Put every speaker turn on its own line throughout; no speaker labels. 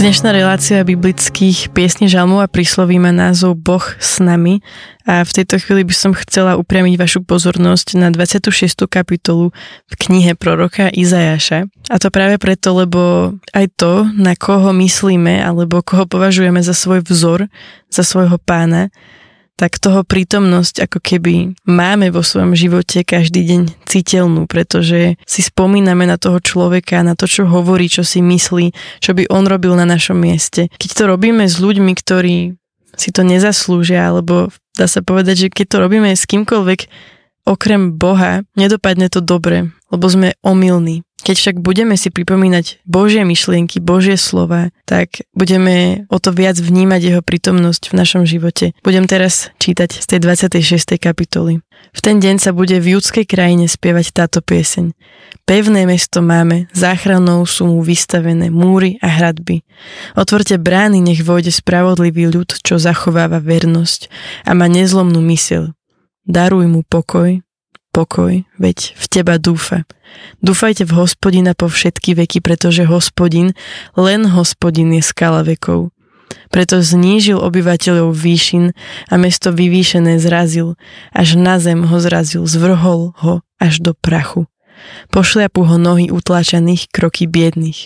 Dnešná relácia biblických piesní, žalmov a prísloví má názov Boh s nami a v tejto chvíli by som chcela upriamiť vašu pozornosť na 26. kapitolu v knihe proroka Izajaša. A to práve preto, lebo aj to, na koho myslíme alebo koho považujeme za svoj vzor, za svojho pána, tak toho prítomnosť ako keby máme vo svojom živote každý deň citeľnú, pretože si spomíname na toho človeka, na to, čo hovorí, čo si myslí, čo by on robil na našom mieste. Keď to robíme s ľuďmi, ktorí si to nezaslúžia, alebo dá sa povedať, že keď to robíme s kýmkoľvek okrem Boha, nedopadne to dobre, lebo sme omylní. Keď však budeme si pripomínať Božie myšlienky, Božie slova, tak budeme o to viac vnímať jeho prítomnosť v našom živote. Budem teraz čítať z tej 26. kapitoly. V ten deň sa bude v judskej krajine spievať táto pieseň. Pevné mesto máme, záchranou sú mu vystavené múry a hradby. Otvorte brány, nech vojde spravodlivý ľud, čo zachováva vernosť a má nezlomnú myseľ. Daruj mu pokoj, veď v teba dúfa. Dúfajte v Hospodina po všetky veky, pretože Hospodin, len Hospodin je skala vekov. Preto znížil obyvateľov výšin a mesto vyvýšené zrazil, až na zem ho zrazil, zvrhol ho až do prachu. Pošliapu ho nohy utláčaných, kroky biedných.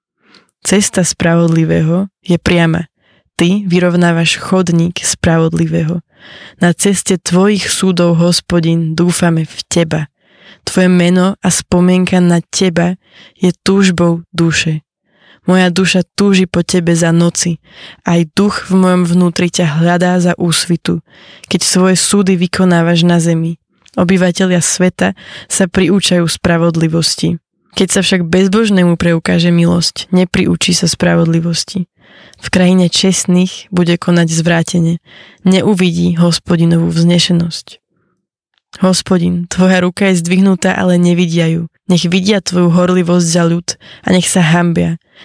Cesta spravodlivého je priama. Ty vyrovnávaš chodník spravodlivého. Na ceste tvojich súdov, Hospodin, dúfame v teba. Tvoje meno a spomienka na teba je túžbou duše. Moja duša túži po tebe za noci. Aj duch v mojom vnútri ťa hľadá za úsvitu, keď svoje súdy vykonávaš na zemi. Obyvatelia sveta sa priúčajú spravodlivosti. Keď sa však bezbožnému preukáže milosť, nepriúči sa spravodlivosti. V krajine čestných bude konať zvrátene. Neuvidí Hospodinovú vznešenosť. Hospodin, tvoja ruka je zdvihnutá, ale nevidia ju. Nech vidia tvoju horlivosť za ľud a nech sa hanbia.